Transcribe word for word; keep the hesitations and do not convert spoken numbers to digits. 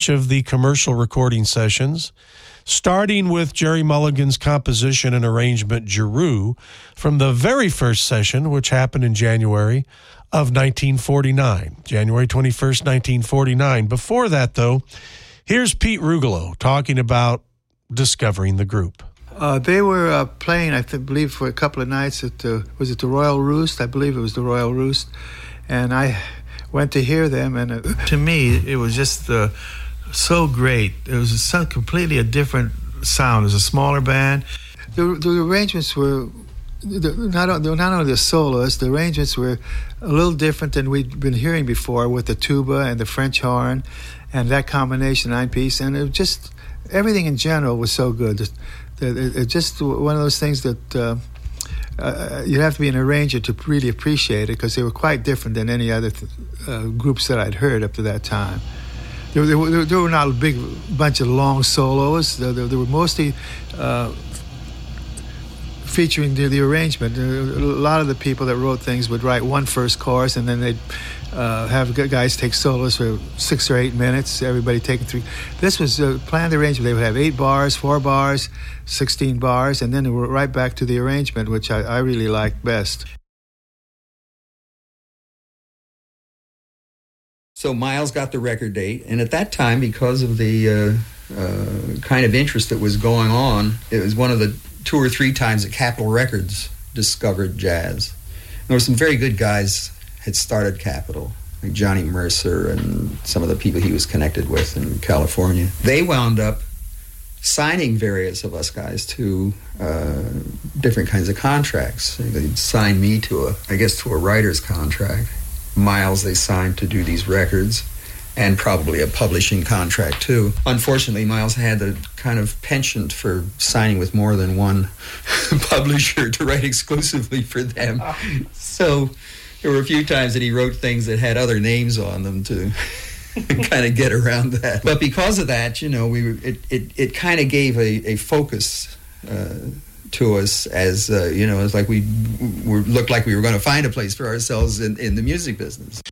each of the commercial recording sessions, starting with Gerry Mulligan's composition and arrangement, Giroux, from the very first session, which happened in January of nineteen forty-nine, January twenty-first, nineteen forty-nine. Before that, though, here's Pete Rugolo talking about discovering the group. Uh, they were uh, playing, I th- believe, for a couple of nights at the, was it the Royal Roost? I believe it was the Royal Roost. And I went to hear them, and it, to me, it was just uh, so great. It was some completely a different sound. It was a smaller band. The, the arrangements were the, not, not only the soloists, the arrangements were a little different than we'd been hearing before with the tuba and the French horn and that combination nine-piece. And it was just, everything in general was so good. It, it, it just one of those things that uh, uh, you have to be an arranger to really appreciate it, because they were quite different than any other th- uh, groups that I'd heard up to that time. There, there, were, there were not a big bunch of long solos. There, there, there were mostly uh, featuring the, the arrangement. A lot of the people that wrote things would write one first chorus, and then they'd uh, have guys take solos for six or eight minutes, everybody taking three. This was a planned arrangement. They would have eight bars, four bars, sixteen bars, and then they were right back to the arrangement, which I, I really liked best. So Miles got the record date, and at that time, because of the uh, uh, kind of interest that was going on, it was one of the two or three times that Capitol Records discovered jazz. There were some very good guys had started Capitol, like Johnny Mercer and some of the people he was connected with in California. They wound up signing various of us guys to uh, different kinds of contracts. They signed me to a, I guess, to a writer's contract. Miles they signed to do these records, and probably a publishing contract too. Unfortunately, Miles had the kind of penchant for signing with more than one publisher to write exclusively for them. So there were a few times that he wrote things that had other names on them to kind of get around that. But because of that, you know, we were, it, it, it kind of gave a, a focus uh, to us as, uh, you know, it's like we were, looked like we were going to find a place for ourselves in, in the music business.